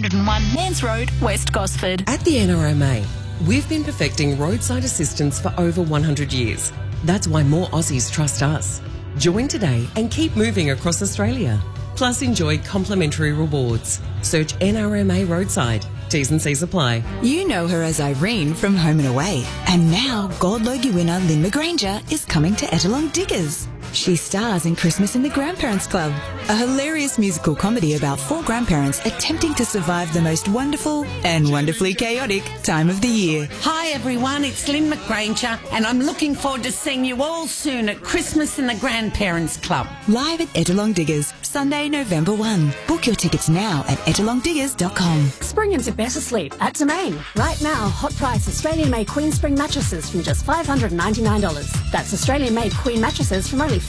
201 Mans Road, West Gosford. At the NRMA, we've been perfecting roadside assistance for over 100 years. That's why more Aussies trust us. Join today and keep moving across Australia. Plus, enjoy complimentary rewards. Search NRMA Roadside. T's and C's apply. You know her as Irene from Home and Away. And now Gold Logie winner Lynn McGranger is coming to Ettalong Diggers. She stars in Christmas in the Grandparents Club, a hilarious musical comedy about 4 grandparents attempting to survive the most wonderful and wonderfully chaotic time of the year. Hi everyone, it's Lynn McGranger and I'm looking forward to seeing you all soon at Christmas in the Grandparents Club. Live at Ettalong Diggers, Sunday, November 1. Book your tickets now at ettalongdiggers.com. Spring into better sleep at Domain. Right now, hot price Australian-made Queen Spring mattresses from just $599. That's Australian-made Queen mattresses from only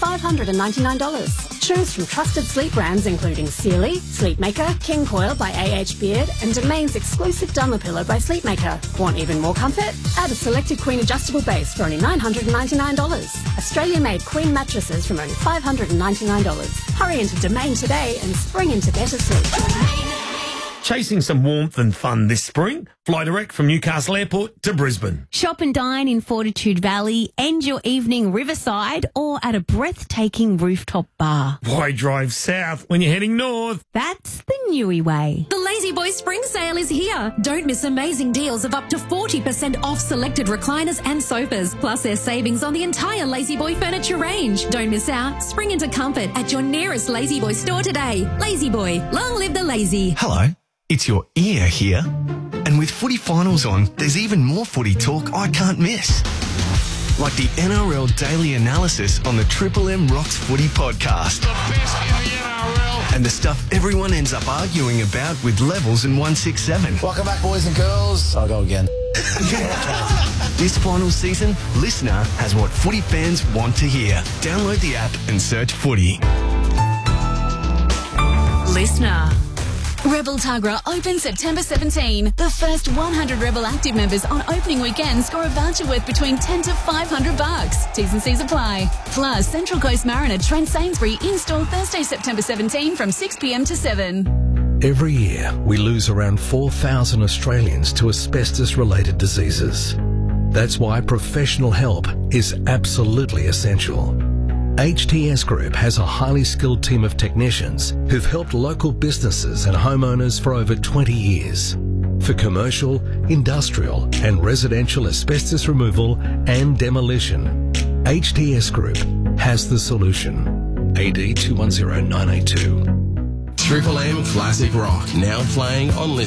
$599. Choose from trusted sleep brands including Sealy, Sleepmaker, King Coil by A.H. Beard, and Domain's exclusive Dunlopillow by Sleepmaker. Want even more comfort? Add a selected Queen adjustable base for only $999. Australian-made Queen mattresses from only $599. Hurry into Domain today and spring into better sleep. Chasing some warmth and fun this spring? Fly direct from Newcastle Airport to Brisbane. Shop and dine in Fortitude Valley, end your evening riverside or at a breathtaking rooftop bar. Why drive south when you're heading north? That's the Newey way. The Lazy Boy Spring Sale is here. Don't miss amazing deals of up to 40% off selected recliners and sofas. Plus there's savings on the entire Lazy Boy furniture range. Don't miss out. Spring into comfort at your nearest Lazy Boy store today. Lazy Boy, long live the lazy. Hello. It's your ear here. And with footy finals on, there's even more footy talk I can't miss. Like the NRL Daily Analysis on the Triple M Rocks Footy Podcast. The best in the NRL. And the stuff everyone ends up arguing about with Levels and 167. Welcome back, boys and girls. I'll go again. This final season, Listener has what footy fans want to hear. Download the app and search footy. Listener. Rebel Tuggerah opens September 17. The first 100 Rebel Active members on opening weekend score a voucher worth between $10 to $500. T's and C's apply. Plus, Central Coast Mariner Trent Sainsbury in-store Thursday, September 17 from 6 p.m. to 7. Every year, we lose around 4,000 Australians to asbestos-related diseases. That's why professional help is absolutely essential. HTS Group has a highly skilled team of technicians who've helped local businesses and homeowners for over 20 years. For commercial, industrial and residential asbestos removal and demolition, HTS Group has the solution. AD 210982. Triple M Classic Rock, now playing on